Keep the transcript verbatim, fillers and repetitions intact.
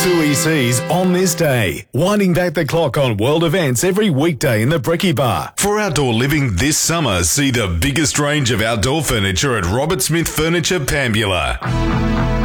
two E Cs on this day. Winding back the clock on world events every weekday in the Brekkie Bar. For outdoor living this summer, see the biggest range of outdoor furniture at Robert Smith Furniture, Pambula.